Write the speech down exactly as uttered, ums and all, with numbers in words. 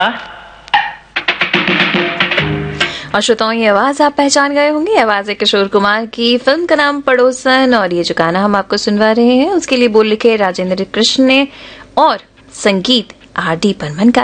और श्रोताओं, ये आवाज आप पहचान गए होंगे। आवाज है किशोर कुमार की। फिल्म का नाम पड़ोसन, और ये जो गाना हम आपको सुनवा रहे हैं उसके लिए बोल लिखे राजेंद्र कृष्ण ने और संगीत आर डी बर्मन का।